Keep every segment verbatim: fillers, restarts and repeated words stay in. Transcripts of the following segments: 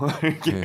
이렇게.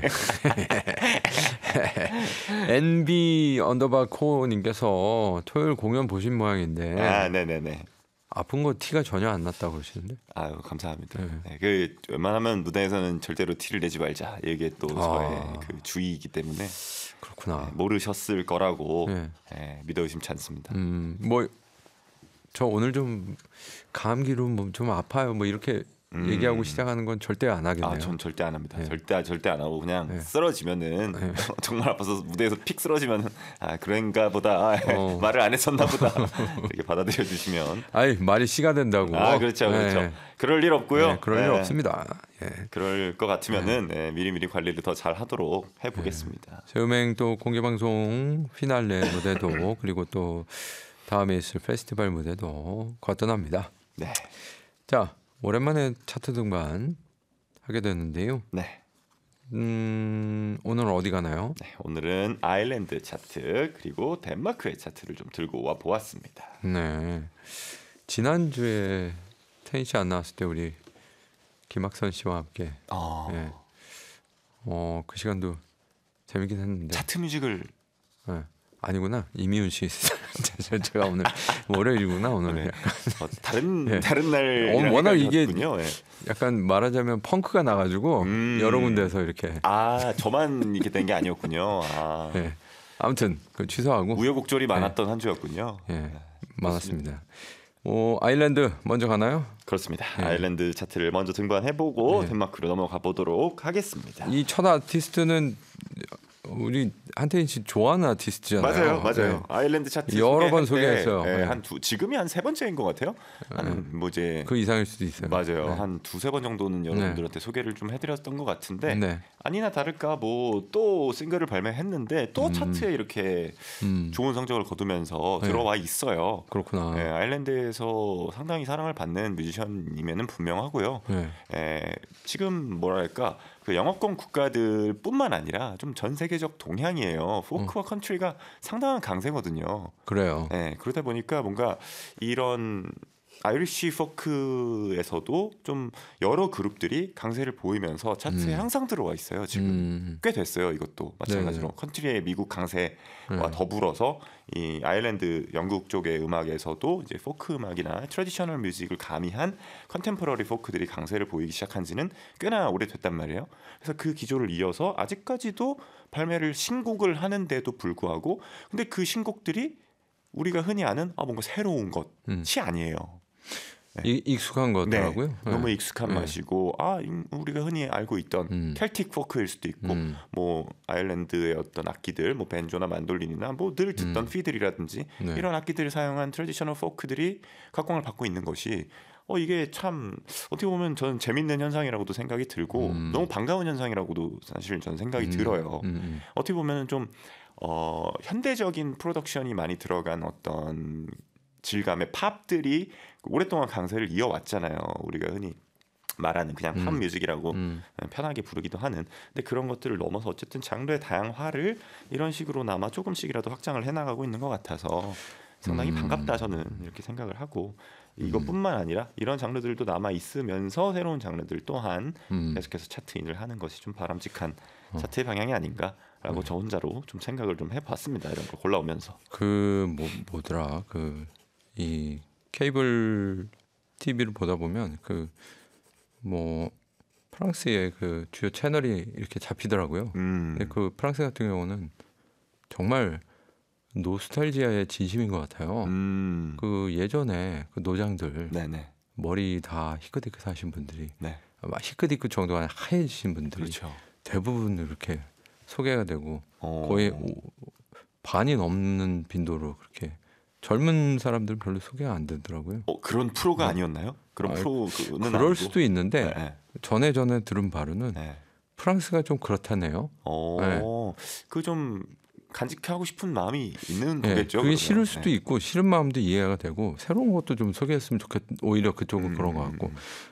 엔비 언더바 코님께서 토요일 공연 보신 모양인데 아, 네네네. 아픈 거 티가 전혀 안 났다고 그러시는데. 아유, 감사합니다. 네. 네, 그 웬만하면 무대에서는 절대로 티를 내지 말자. 이게 또 저의 아. 그 주의이기 때문에 그렇구나. 네, 모르셨을 거라고 네. 네, 믿어 의심치 않습니다. 음, 뭐 저 오늘 좀 감기로 뭐 좀 아파요. 뭐 이렇게 음. 얘기하고 시작하는 건 절대 안 하겠네요. 아, 전 절대 안 합니다. 네. 절대 절대 안 하고 그냥 네. 쓰러지면은 네. 정말 아파서 무대에서 픽 쓰러지면은 아, 그런가 보다. 어. 말을 안 했었나 보다. 이렇게 받아들여 주시면. 아이 말이 씨가 된다고. 아, 그렇죠, 그렇죠. 네. 그럴 일 없고요. 네, 그럴 일 네. 없습니다. 예. 그럴 것 같으면은 네, 미리미리 관리를 더 잘 하도록 해보겠습니다. 새 음행 또 공개 방송 피날레 무대도 그리고 또 다음에 있을 페스티벌 무대도 거뜬합니다. 네, 자, 오랜만에 차트 등반 하게 되는데요. 네, 음, 오늘 어디 가나요? 네. 오늘은 아일랜드 차트 그리고 덴마크의 차트를 좀 들고 와 보았습니다. 네. 지난주에 태인 씨 안 나왔을 때 우리 김학선 씨와 함께 어, 예. 어, 그 시간도 재밌긴 했는데. 차트 뮤직을 예. 아니구나. 이미훈 씨. 제가 오늘 월요일이구나. 오늘 네. 약간, 어, 다른 네. 다른 날 어, 워낙 이게- 군요. 네. 약간 말하자면 펑크가 나가지고 음. 여러 군데서 이렇게. 아, 저만 이렇게 된 게 아니었군요. 아, 예. 아무튼 그 취소하고 우여곡절이 많았던 한 주였군요. 예, 많았습니다. 어, 아일랜드 먼저 가나요? 그렇습니다. 네. 아일랜드 차트를 먼저 등반해보고 네. 덴마크로 넘어가 보도록 하겠습니다. 이 첫 아티스트는 우리 한태인 씨 좋아하는 아티스트잖아요. 맞아요, 맞아요. 네. 아일랜드 차트 여러 번 소개할 때, 소개했어요. 예, 네. 한 두, 지금이 한 세 번째인 것 같아요. 한 뭐 이제 그 이상일 수도 있어요. 맞아요. 네. 한 두세 번 정도는 여러분들한테 소개를 좀 해드렸던 것 같은데 네. 아니나 다를까 뭐 또 싱글을 발매했는데 또 음. 차트에 이렇게 음, 좋은 성적을 거두면서 네. 들어와 있어요. 그렇구나. 예, 아일랜드에서 상당히 사랑을 받는 뮤지션임에는 분명하고요. 네. 예, 지금 뭐랄까 그 영어권 국가들뿐만 아니라 좀 전 세계적 동향이에요. 포크와 컨트리가 상당한 강세거든요. 그래요. 예, 그러다 보니까 뭔가 이런 아이리쉬 포크에서도 좀 여러 그룹들이 강세를 보이면서 차트에 음. 항상 들어와 있어요. 지금 음, 꽤 됐어요. 이것도 마찬가지로 컨트리의 미국 강세와 네. 더불어서 이 아일랜드 영국 쪽의 음악에서도 이제 포크 음악이나 트래디셔널 뮤직을 가미한 컨템포러리 포크들이 강세를 보이기 시작한지는 꽤나 오래됐단 말이에요. 그래서 그 기조를 이어서 아직까지도 발매를 신곡을 하는데도 불구하고 근데 그 신곡들이 우리가 흔히 아는 아 뭔가 새로운 것이 음. 아니에요. 이, 익숙한 거더라고요. 네, 너무 익숙한 네. 맛이고 아 이- 우리가 흔히 알고 있던 음. 켈틱 포크일 수도 있고 음. 뭐 아일랜드의 어떤 악기들 뭐 벤조나 만돌린이나 뭐 늘 듣던 음. 피들이라든지 네. 이런 악기들을 사용한 트래디셔널 포크들이 각광을 받고 있는 것이 어 이게 참 어떻게 보면 저는 재밌는 현상이라고도 생각이 들고 음. 너무 반가운 현상이라고도 사실 저는 생각이 음. 들어요. 음, 음. 어떻게 보면은 좀 어, 현대적인 프로덕션이 많이 들어간 어떤 질감의 팝들이 오랫동안 강세를 이어왔잖아요. 우리가 흔히 말하는 그냥 팝 음. 뮤직이라고 음. 편하게 부르기도 하는. 근데 그런 것들을 넘어서 어쨌든 장르의 다양화를 이런 식으로나마 조금씩이라도 확장을 해나가고 있는 것 같아서 상당히 음. 반갑다 저는 이렇게 생각을 하고 이것뿐만 아니라 이런 장르들도 남아 있으면서 새로운 장르들 또한 음. 계속해서 차트인을 하는 것이 좀 바람직한 어. 차트의 방향이 아닌가라고 저 혼자로 좀 생각을 좀 해봤습니다. 이런 거 골라오면서. 그 뭐 뭐더라 그 이 케이블 티비를 보다 보면 그 뭐 프랑스의 그 주요 채널이 이렇게 잡히더라고요. 음, 근데 그 프랑스 같은 경우는 정말 노스탈지아의 진심인 것 같아요. 음, 그 예전에 그 노장들 네네, 머리 다 히크디크 사신 분들이 네, 아마 히크디크 정도가 아니라 하얘지신 분들이 그렇죠. 대부분 이렇게 소개가 되고 어, 거의 오- 반이 넘는 빈도로 그렇게 젊은 사람들 별로 소개가 안 되더라고요. 어, 그런 프로가 네. 아니었나요? 그런 아, 프로는 그럴 아니고? 수도 있는데 네, 전에 전에 들은 바로는 네. 프랑스가 좀 그렇다네요. 어, 그 좀 간직하고 싶은 마음이 있는 네, 거겠죠. 그게 그러면. 싫을 수도 네. 있고 싫은 마음도 이해가 되고 새로운 것도 좀 소개했으면 좋겠. 오히려 그쪽은 음, 그런 것 같고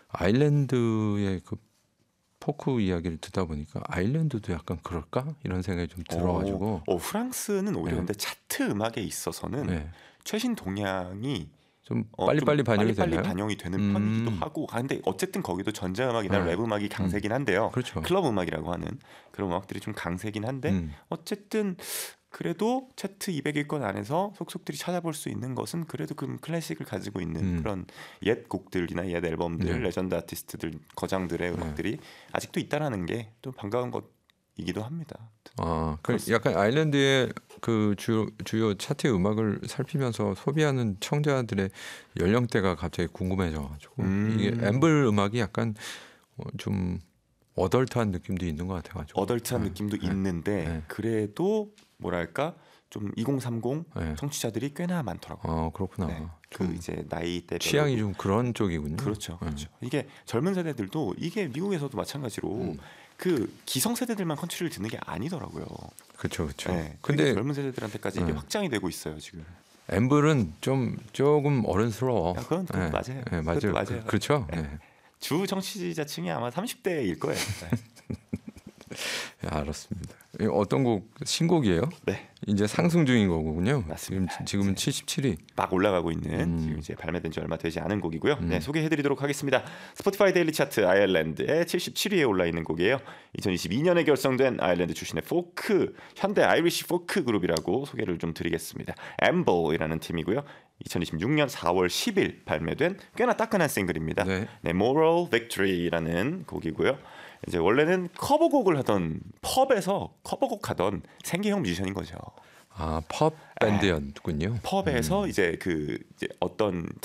아일랜드의 그 포크 이야기를 듣다 보니까 아일랜드도 약간 그럴까 이런 생각이 좀 들어가지고 어, 어, 프랑스는 오히려 네. 근데 차트 음악에 있어서는 네. 최신 동향이 좀 어, 빨리빨리 좀 반영이 빨리빨리 되나요? 반영이 되는 음. 편이기도 하고. 아, 근데 어쨌든 거기도 전자음악이나 네. 랩 음악이 강세긴 한데요. 그렇죠. 클럽 음악이라고 하는 그런 음악들이 좀 강세긴 한데 음. 어쨌든 그래도 차트 이백 위권 안에서 속속들이 찾아볼 수 있는 것은 그래도 그 클래식을 가지고 있는 음. 그런 옛 곡들이나 옛 앨범들, 네. 레전드 아티스트들, 거장들의 음악들이 아직도 있다라는 게 또 반가운 것이기도 합니다. 아, 그 그렇습니다. 약간 아일랜드의 그 주요, 주요 차트 음악을 살피면서 소비하는 청자들의 연령대가 갑자기 궁금해져가지고 음. 이게 앰블 음악이 약간 어, 좀 어덜트한 느낌도 있는 것 같아가지고. 어덜트한 네, 느낌도 네, 있는데 네. 그래도 뭐랄까 좀 이공삼공 네. 청취자들이 꽤나 많더라고요. 아 그렇구나. 네. 좀 그 이제 나이대 취향이 좀 그런 쪽이군요. 그렇죠, 네. 그렇죠. 이게 젊은 세대들도 이게 미국에서도 마찬가지로 음. 그 기성 세대들만 컨트리를 듣는 게 아니더라고요. 그렇죠, 그렇죠. 네. 근데 되게 젊은 세대들한테까지 이게 네. 확장이 되고 있어요 지금. 앰블은 좀 조금 어른스러워. 야, 그건 그건 네. 맞아요. 네, 맞아요. 그것도 맞아요. 그, 그렇죠. 네. 네. 주 청취자층이 아마 삼십 대일 거예요. 네. 네, 알았습니다. 이 어떤 곡 신곡이에요? 네. 이제 상승 중인 거군요. 맞습니다. 지금 지금은 칠십칠 위. 막 올라가고 있는 음. 지금 이제 발매된 지 얼마 되지 않은 곡이고요. 음. 네, 소개해드리도록 하겠습니다. 스포티파이 데일리 차트 아일랜드의 칠십칠 위에 올라 있는 곡이에요. 이천이십이 년에 결성된 아일랜드 출신의 포크 현대 아이리시 포크 그룹이라고 소개를 좀 드리겠습니다. 엠보이라는 팀이고요. 이천이십육 년 사월 십일 발매된 꽤나 따끈한 싱글입니다. 네. 네, Moral Victory라는 곡이고요. 이제 원래는 커버곡을 하던 펍에서 커버곡 하던 생계형 뮤지션인 거죠. 아, 펍 밴드였군요. 펍에서 이제 그 이제 어떤